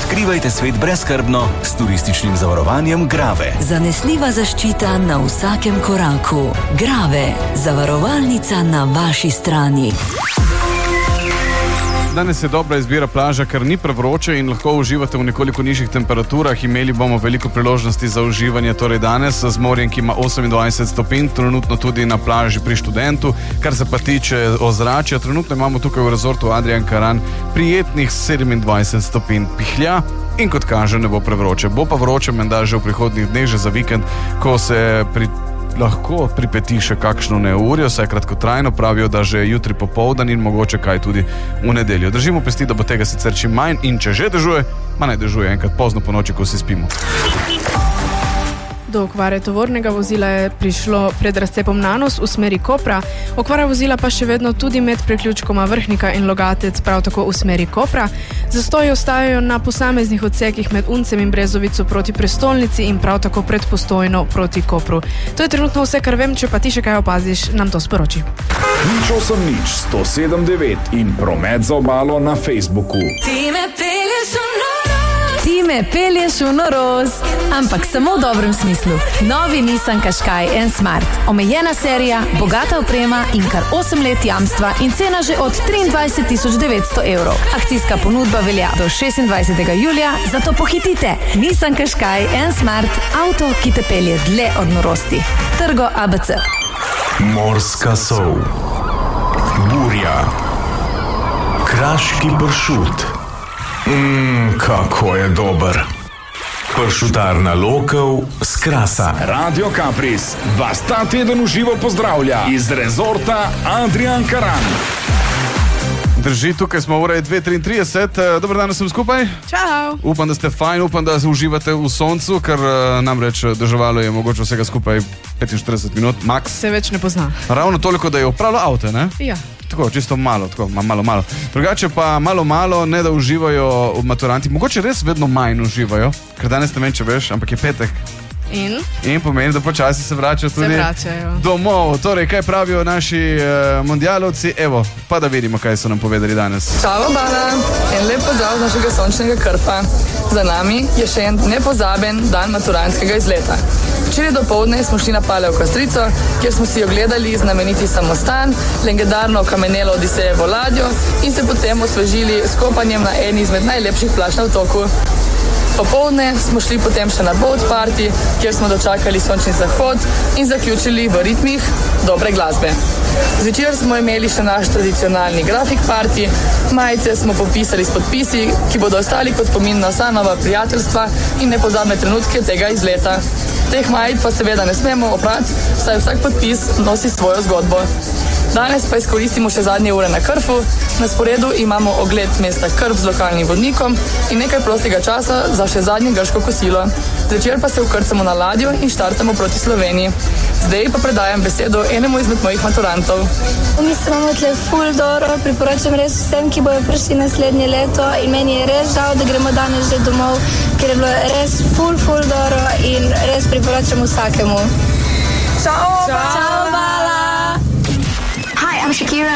Odkrivajte svet brezskrbno s turističnim zavarovanjem Grave. Zanesljiva zaščita na vsakem koraku. Grave, zavarovalnica na vaši strani. Danes je dobra izbira plaža, ker ni prevroče in lahko uživate v nekoliko nižjih temperaturah. Imeli bomo veliko priložnosti za uživanje torej danes z morjem, ki ima 28 stopinj, trenutno tudi na plaži pri Študentu. Kar se pa tiče ozračja, trenutno imamo tukaj v rezortu Adrian Karan prijetnih 27 stopinj pihlja in kot kaže ne bo prevroče. Bo pa vroče menda že v prihodnjih dneh, že za vikend, ko se lahko pripeti še kakšno neurje, vsaj kratkotrajno, pravijo, da že jutri popoldan in mogoče kaj tudi v nedeljo. Držimo pesti, da bo tega sicer čim manj in če že dežuje, naj dežuje enkrat pozno po noči, ko si spimo. Do okvare tovornega vozila je prišlo pred razcepom Nanos v smeri Kopra. Okvara vozila pa še vedno tudi med priključkoma Vrhnika in Logatec, prav tako v smeri Kopra. Zastoji ostajajo na posameznih odsekih med Uncem in Brezovico proti prestolnici in prav tako pred Postojno proti Kopru. To je trenutno vse, kar vem, če pa ti še kaj opaziš, nam to sporoči. Nič 8 107 9 in promet za obalo na Facebooku. Ti me pelješ v norost, ampak samo v dobrem smislu. Novi Nissan Qashqai N Smart. Omejena serija, bogata oprema in kar 8 let jamstva in cena že od 23 900 evrov. Akcijska ponudba velja do 26. julija, zato pohitite. Nissan Qashqai N Smart, avto, ki te pelje dlje od norosti. Trgo ABC. Morska sol, burja, kraški pršut. Kako je dober. Pršutarna Lokov z Krasa. Radio Kapris vas ta teden v živo pozdravlja iz rezorta Adrian Karan. Drži, tukaj smo, ura je 2:33. Dobar dan, sem skupaj. Čau. Upam, da ste fajn, upam, da uživate v soncu, ker namreč deževalo je mogoče vsega skupaj 45 minut, max. Se več ne pozna. Ravno toliko, da je upravilo avto, ne? Ja. Tako, čisto malo, tako, malo. Drugače pa malo, ne da uživajo maturanti. Mogoče res vedno manj uživajo, ker danes ne vem, če veš, ampak je petek. In pomeni, da počasi se vračajo tudi domov. Torej, kaj pravijo naši mundialovci? Evo, pa da vidimo, kaj so nam povedali danes. Čau, Bana, en lep pozdrav z našega sončnega Krfa. Za nami je še en nepozaben dan maturantskega izleta. Včeraj dopoldne smo šli na Palev Kastrico, kjer smo si ogledali znameniti samostan, legendarno kamenelo Odisejevo ladjo in se potem osvežili s kopanjem na eni izmed najlepših plaž na otoku. Popoldne smo šli potem še na boat party, kjer smo dočakali sončni zahod in zaključili v ritmih dobre glasbe. Zvečer smo imeli še naš tradicionalni grafik party, majice smo popisali s podpisi, ki bodo ostali kot spomin na vsa nova prijateljstva in nepozabne trenutke tega izleta. Teh majic pa seveda ne smemo oprati, saj vsak podpis nosi svojo zgodbo. Danes pa izkoristimo še zadnje ure na Krfu. Na sporedu imamo ogled mesta Krf z lokalnim vodnikom in nekaj prostega časa za še zadnje grško kosilo. Zvečer pa se vkrcamo na ladjo in štartamo proti Sloveniji. Zdaj pa predajam besedo enemu izmed mojih maturantov. Mi se imamo tle ful dobro, priporočam res vsem, ki bojo prišli naslednje leto in meni je res žal, da gremo danes že domov, ker je bilo res ful dobro in res priporočam vsakemu. Čau, Bala! Hi, I'm Shakira.